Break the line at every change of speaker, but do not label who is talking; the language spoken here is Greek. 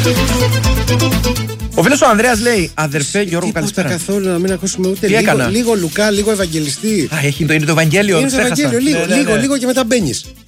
Ο φίλος ο Ανδρέας λέει: αδερφέ Γιώργο, καλησπέρα.
Καθόλου να μην ακούσουμε ούτε
λίγο
Λουκά, λίγο Ευαγγελιστή.
Είναι το Ευαγγέλιο.
Είναι το Ευαγγέλιο, λίγο και μετά μπαίνεις.